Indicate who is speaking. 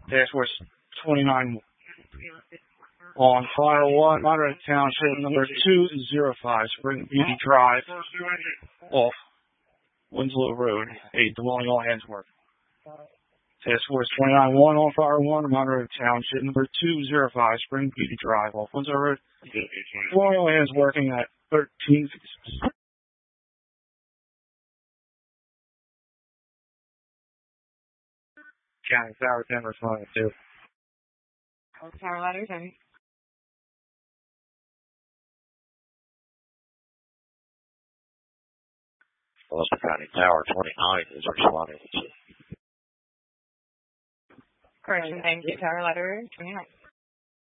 Speaker 1: Task Force 29 on Fire 1, Monterey Township, number 205, Spring Beauty Drive, off Winslow Road, 8, Des Moines, all hands work. Task Force 29-1 on Fire 1, Monterey Township, number 205, Spring Beauty Drive, off Winslow Road. Des Moines, all hands working at 13. County Tower 10 responding to.
Speaker 2: Tower Ladder 10.
Speaker 3: Gloucester County Tower 29 is responding to.
Speaker 2: Correction, thank you. Tower Ladder 29.